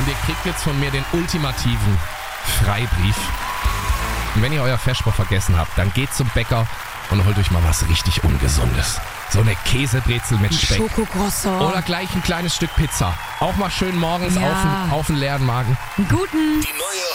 Und ihr kriegt jetzt von mir den ultimativen Freibrief. Und wenn ihr euer Vesper vergessen habt, dann geht zum Bäcker und holt euch mal was richtig Ungesundes. So eine Käsebrezel mit Speck. Schokocroissant. Oder gleich ein kleines Stück Pizza. Auch mal schön morgens Ja. auf den leeren Magen. Einen guten. Die neue